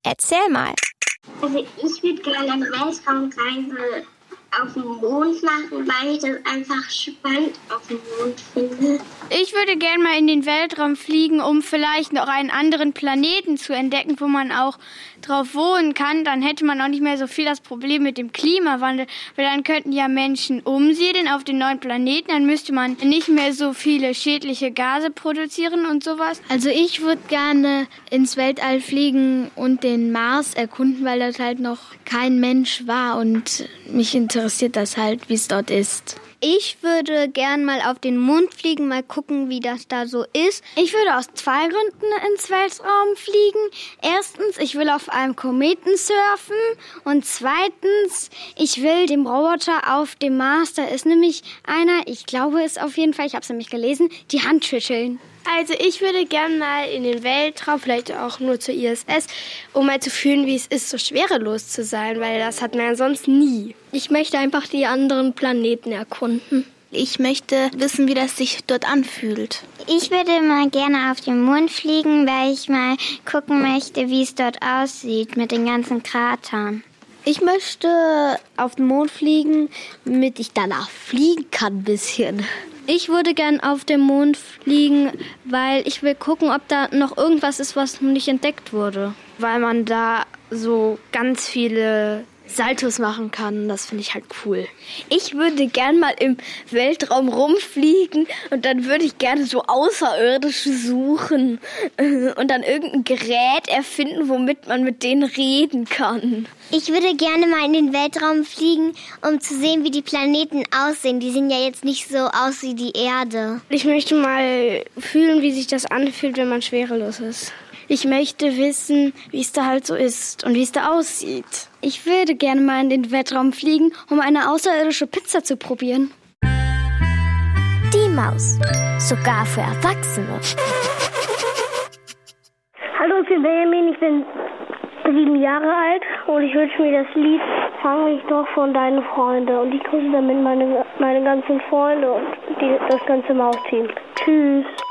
Erzähl mal. Also ich würde gerne eine Weltraumreise auf den Mond machen, weil ich das einfach spannend auf dem Mond finde. Ich würde gerne mal in den Weltraum fliegen, um vielleicht noch einen anderen Planeten zu entdecken, wo man auch drauf wohnen kann. Dann hätte man auch nicht mehr so viel das Problem mit dem Klimawandel, weil dann könnten ja Menschen umsiedeln auf den neuen Planeten. Dann müsste man nicht mehr so viele schädliche Gase produzieren und sowas. Also ich würde gerne ins Weltall fliegen und den Mars erkunden, weil das halt noch kein Mensch war und mich interessiert das halt, wie es dort ist. Ich würde gern mal auf den Mond fliegen, mal gucken, wie das da so ist. Ich würde aus 2 Gründen ins Weltraum fliegen. Erstens, ich will auf einem Kometen surfen. Und zweitens, ich will dem Roboter auf dem Mars, da ist nämlich einer, ich glaube es auf jeden Fall, ich habe es nämlich gelesen, die Hand schütteln. Also ich würde gerne mal in den Weltraum, vielleicht auch nur zur ISS, um mal zu fühlen, wie es ist, so schwerelos zu sein, weil das hat man ja sonst nie. Ich möchte einfach die anderen Planeten erkunden. Ich möchte wissen, wie das sich dort anfühlt. Ich würde mal gerne auf den Mond fliegen, weil ich mal gucken möchte, wie es dort aussieht mit den ganzen Kratern. Ich möchte auf den Mond fliegen, damit ich danach fliegen kann ein bisschen. Ich würde gern auf den Mond fliegen, weil ich will gucken, ob da noch irgendwas ist, was noch nicht entdeckt wurde. Weil man da so ganz viele Saltos machen kann, das finde ich halt cool. Ich würde gern mal im Weltraum rumfliegen und dann würde ich gerne so Außerirdische suchen und dann irgendein Gerät erfinden, womit man mit denen reden kann. Ich würde gerne mal in den Weltraum fliegen, um zu sehen, wie die Planeten aussehen. Die sehen ja jetzt nicht so aus wie die Erde. Ich möchte mal fühlen, wie sich das anfühlt, wenn man schwerelos ist. Ich möchte wissen, wie es da halt so ist und wie es da aussieht. Ich würde gerne mal in den Weltraum fliegen, um eine außerirdische Pizza zu probieren. Die Maus. Sogar für Erwachsene. Hallo, ich bin Benjamin, ich bin 7 Jahre alt und ich wünsche mir das Lied Fang mich doch von deinen Freunden. Und ich grüße damit meine ganzen Freunde und das ganze Mausteam. Tschüss.